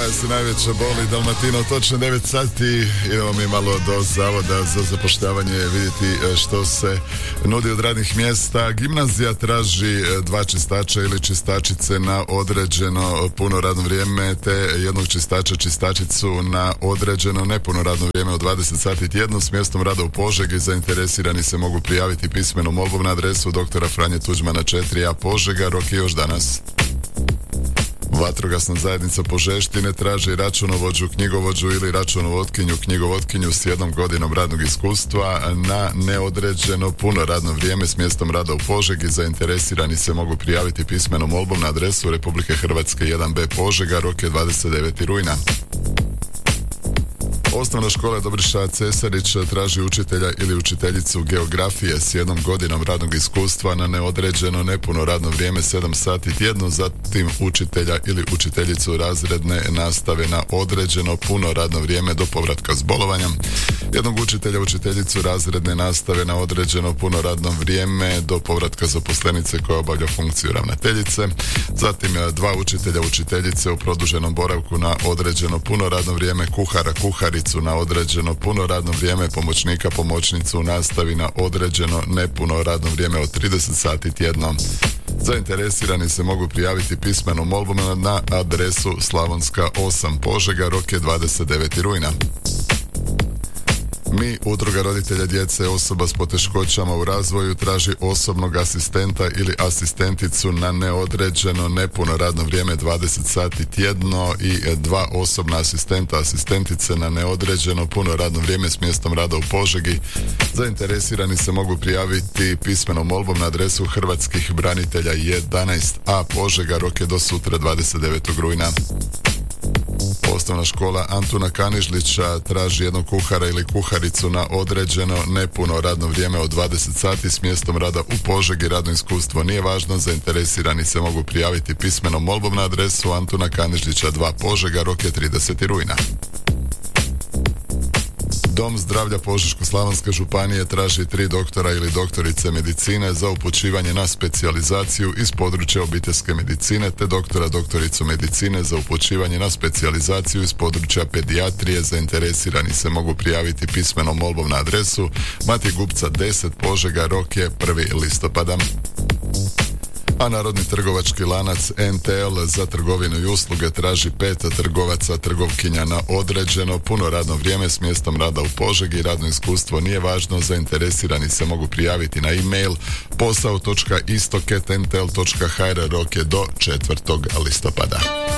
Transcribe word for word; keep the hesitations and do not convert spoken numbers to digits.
koja se najveća boli, Dalmatino, točno devet sati. Idemo mi malo do Zavoda za zapošljavanje vidjeti što se nudi od radnih mjesta. Gimnazija traži dva čistača ili čistačice na određeno puno radno vrijeme, te jednog čistača, čistačicu na određeno nepuno radno vrijeme od dvadeset sati tjedno s mjestom rada u Požegi. Zainteresirani se mogu prijaviti pismenom molbom na adresu doktora Franje Tuđmana četiri a Požega. Rok je još danas. Vatrogasna zajednica Požeštine traži računovođu, knjigovođu ili računovodkinju, knjigovodkinju s jednom godinom radnog iskustva na neodređeno puno radno vrijeme s mjestom rada u Požegi. Zainteresirani se mogu prijaviti pismenom molbom na adresu Republike Hrvatske jedan be Požega. Rok je dvadeset deveti rujna. Osnovna škola Dobriša Cesarić traži učitelja ili učiteljicu geografije s jednom godinom radnog iskustva na neodređeno nepuno radno vrijeme sedam sati tjedno, zatim učitelja ili učiteljicu razredne nastave na određeno puno radno vrijeme do povratka s bolovanjem, jednog učitelja učiteljicu razredne nastave na određeno puno radno vrijeme do povratka zaposlenice koja obavlja funkciju ravnateljice, zatim dva učitelja učiteljice u produženom boravku na određeno puno radno vrijeme, kuhara, kuharicu na određeno puno radno vrijeme, pomoćnika, pomoćnicu u nastavi na određeno nepuno radno vrijeme od trideset sati tjedno. Zainteresirani se mogu prijaviti pismenom molbom na adresu Slavonska osam Požega. Rok je dvadeset deveti rujna. Mi, udruga roditelja djece osoba s poteškoćama u razvoju, traži osobnog asistenta ili asistenticu na neodređeno nepuno radno vrijeme dvadeset sati tjedno i dva osobna asistenta, asistentice na neodređeno puno radno vrijeme s mjestom rada u Požegi. Zainteresirani se mogu prijaviti pismenom molbom na adresu Hrvatskih branitelja jedanaest a Požega. Rok je do sutra dvadeset devetog rujna. Osnovna škola Antuna Kanižlića traži jednog kuhara ili kuharicu na određeno nepuno radno vrijeme od dvadeset sati s mjestom rada u Požegi. Radno iskustvo nije važno. Zainteresirani se mogu prijaviti pismenom molbom na adresu Antuna Kanižlića dva Požega. Rok je trideseti rujna. Dom zdravlja Požeško-slavonske županije traži tri doktora ili doktorice medicine za upućivanje na specijalizaciju iz područja obiteljske medicine, te doktora, doktoricu medicine za upućivanje na specijalizaciju iz područja pedijatrije. Zainteresirani se mogu prijaviti pismenom molbom na adresu Matije Gupca deset Požega. Rok je prvi listopada. A Narodni trgovački lanac en te el za trgovinu i usluge traži pet trgovaca, trgovkinja na određeno puno radno vrijeme s mjestom rada u Požegi. Radno iskustvo nije važno. Zainteresirani se mogu prijaviti na e-mail posao točka istok at en te el točka ha er. Rok je do četvrtog listopada.